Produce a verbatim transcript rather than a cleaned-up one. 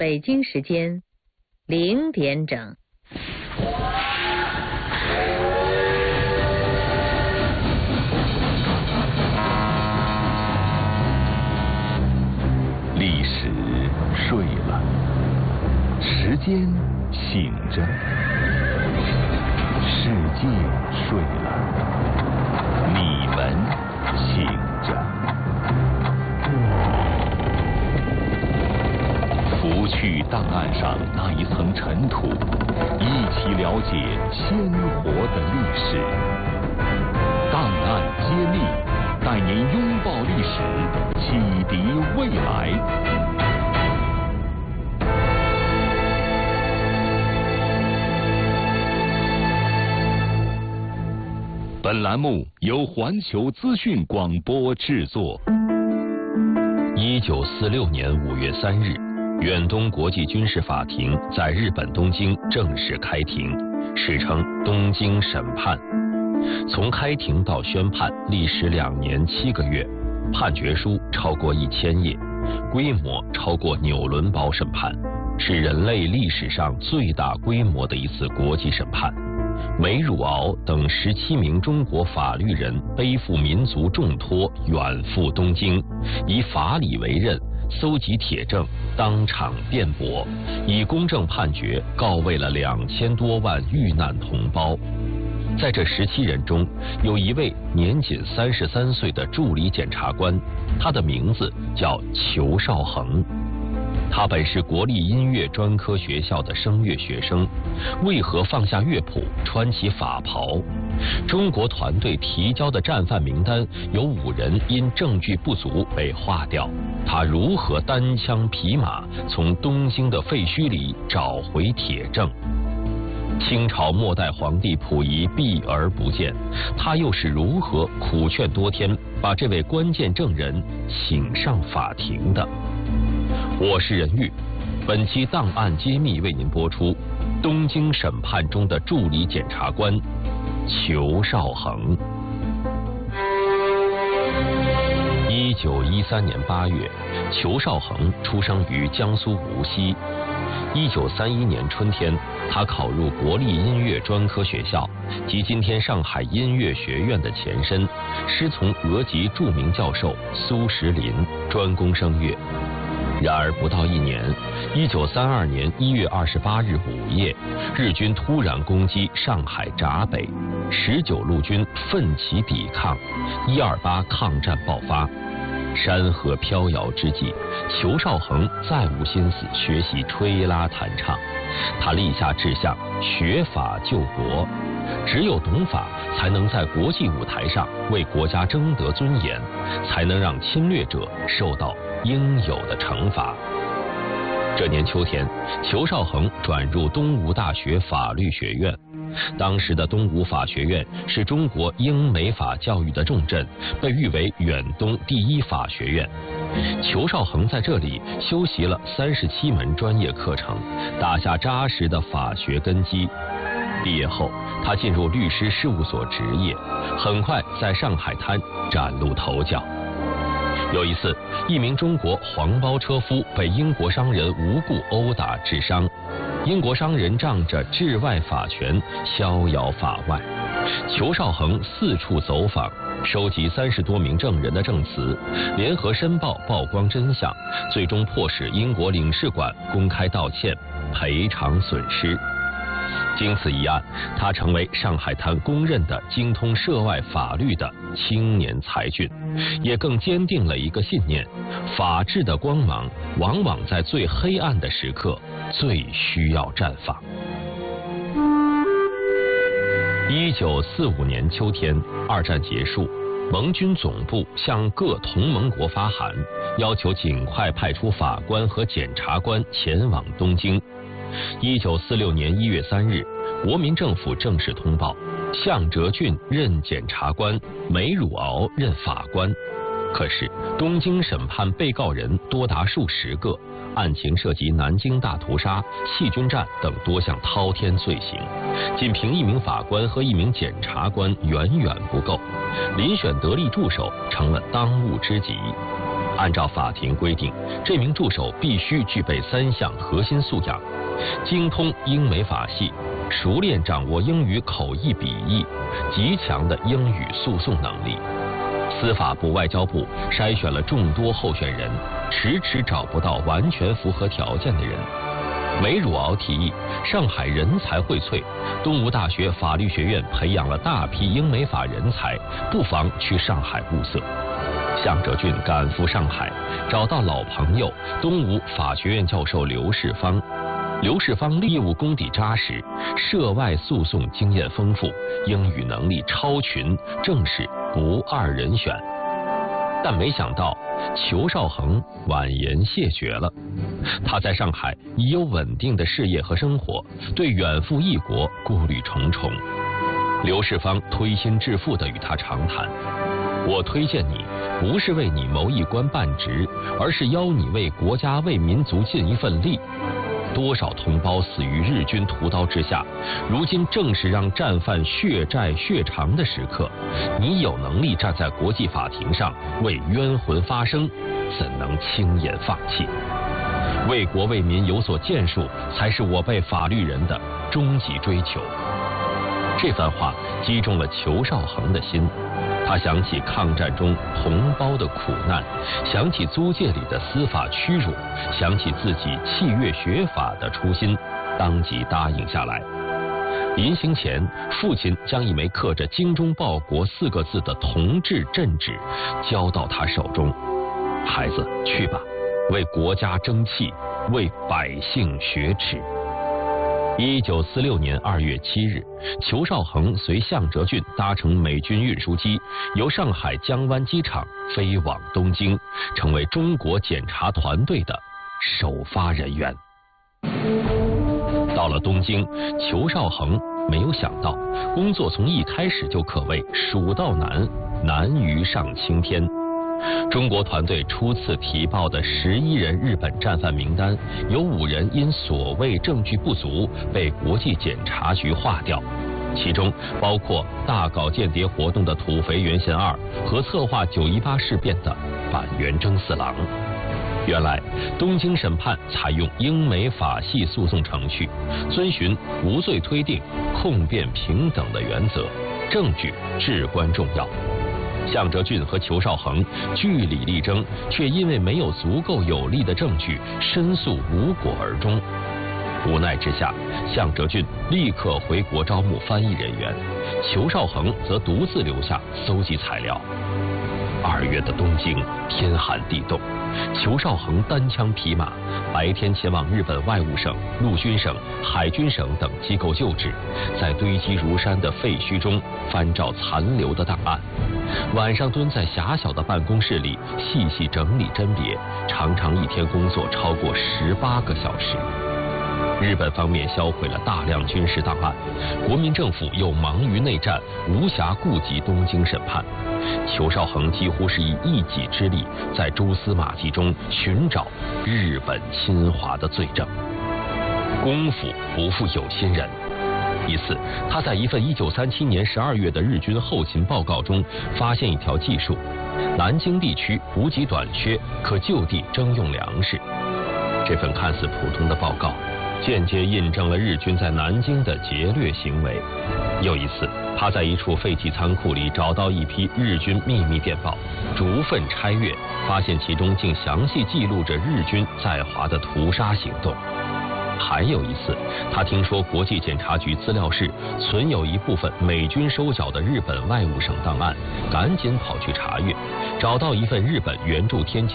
北京时间零点整。 历史睡了，时间醒着，世界睡了，你们醒着。拂去档案上那一层尘土，一起了解鲜活的历史。档案揭秘，带您拥抱历史，启迪未来。本栏目由环球资讯广播制作。 一九四六年五月三日，远东国际军事法庭在日本东京正式开庭，史称东京审判。从开庭到宣判历时两年七个月，判决书超过一千页，规模超过纽伦堡审判，是人类历史上最大规模的一次国际审判。梅汝敖等十七名中国法律人背负民族重托，远赴东京，以法理为任，搜集铁证，当场辩驳，以公正判决告慰了两千多万遇难同胞。在这十七人中，有一位年仅三十三岁的助理检察官，他的名字叫裘绍恒。他本是国立音乐专科学校的声乐学生，为何放下乐谱，穿起法袍？中国团队提交的战犯名单有五人因证据不足被划掉，他如何单枪匹马从东京的废墟里找回铁证？清朝末代皇帝溥仪避而不见，他又是如何苦劝多天，把这位关键证人请上法庭的？我是任玉，本期档案揭秘为您播出东京审判中的助理检察官裘绍恒。一九一三年八月，裘绍恒出生于江苏无锡。一九三一年春天，他考入国立音乐专科学校，即今天上海音乐学院的前身，师从俄籍著名教授苏时林，专攻声乐。然而不到一年，一九三二年一月二十八日午夜，日军突然攻击上海闸北，十九路军奋起抵抗，一二八抗战爆发。山河飘摇之际，裘绍恒再无心思学习吹拉弹唱，他立下志向，学法救国。只有懂法，才能在国际舞台上为国家争得尊严，才能让侵略者受到应有的惩罚。这年秋天，裘绍恒转入东吴大学法律学院。当时的东吴法学院是中国英美法教育的重镇，被誉为远东第一法学院。裘绍恒在这里修习了三十七门专业课程，打下扎实的法学根基。毕业后，他进入律师事务所执业，很快在上海滩崭露头角。有一次，一名中国黄包车夫被英国商人无故殴打致伤，英国商人仗着治外法权，逍遥法外。裘绍恒四处走访，收集三十多名证人的证词，联合申报曝光真相，最终迫使英国领事馆公开道歉，赔偿损失。经此一案，他成为上海滩公认的精通涉外法律的青年才俊，也更坚定了一个信念：法治的光芒往往在最黑暗的时刻最需要绽放。一九四五年秋天，二战结束，盟军总部向各同盟国发函，要求尽快派出法官和检察官前往东京。一九四六年一月三日，国民政府正式通报，向哲俊任检察官，梅汝敖任法官。可是东京审判被告人多达数十个，案情涉及南京大屠杀、细菌战等多项滔天罪行，仅凭一名法官和一名检察官远远不够，遴选得力助手成了当务之急。 按照法庭规定，这名助手必须具备三项核心素养：精通英美法系，熟练掌握英语口译笔译，极强的英语诉讼能力。司法部、外交部筛选了众多候选人，迟迟找不到完全符合条件的人。梅汝敖提议，上海人才荟萃，东吴大学法律学院培养了大批英美法人才，不妨去上海物色。向哲俊赶赴上海，找到老朋友东吴法学院教授刘世芳。刘世芳业务功底扎实，涉外诉讼经验丰富，英语能力超群，正是不二人选。但没想到裘绍恒婉言谢绝了。他在上海已有稳定的事业和生活，对远赴异国顾虑重重。刘世芳推心置腹地与他长谈：我推荐你，不是为你谋一官半职，而是邀你为国家为民族尽一份力。多少同胞死于日军屠刀之下，如今正是让战犯血债血偿的时刻。你有能力站在国际法庭上为冤魂发声，怎能轻言放弃？为国为民有所建树，才是我辈法律人的终极追求。这番话击中了裘绍恒的心。他想起抗战中同胞的苦难，想起租界里的司法屈辱，想起自己弃越学法的初心，当即答应下来。临行前，父亲将一枚刻着“精忠报国”四个字的铜制镇纸交到他手中：“孩子，去吧，为国家争气，为百姓学耻。”一九四六年二月七日，裘绍恒随向哲俊搭乘美军运输机，由上海江湾机场飞往东京，成为中国检察团队的首发人员。到了东京，裘绍恒没有想到，工作从一开始就可谓蜀道难，难于上青天。中国团队初次提报的十一人日本战犯名单，有五人因所谓证据不足被国际检察局划掉，其中包括大搞间谍活动的土肥原贤二和策划九一八事变的板垣征四郎。原来东京审判采用英美法系诉讼程序，遵循无罪推定、控辩平等的原则，证据至关重要。向哲俊和裘绍恒据理力争，却因为没有足够有力的证据，申诉无果而终。无奈之下，向哲俊立刻回国招募翻译人员，裘绍恒则独自留下搜集材料。二月的东京天寒地冻，裘绍恒单枪匹马，白天前往日本外务省、陆军省、海军省等机构就职，在堆积如山的废墟中翻找残留的档案，晚上蹲在狭小的办公室里细细整理甄别，常常一天工作超过十八个小时。日本方面销毁了大量军事档案，国民政府又忙于内战，无暇顾及东京审判。裘绍恒几乎是以一己之力，在蛛丝马迹中寻找日本侵华的罪证。功夫不负有心人，一次，他在一份一九三七年十二月的日军后勤报告中发现一条记述：南京地区补给短缺，可就地征用粮食。这份看似普通的报告，间接印证了日军在南京的劫掠行为。又一次，他在一处废弃仓库里找到一批日军秘密电报，逐份拆阅，发现其中竟详细记录着日军在华的屠杀行动。还有一次，他听说国际检察局资料室存有一部分美军收缴的日本外务省档案，赶紧跑去查阅，找到一份日本援助天津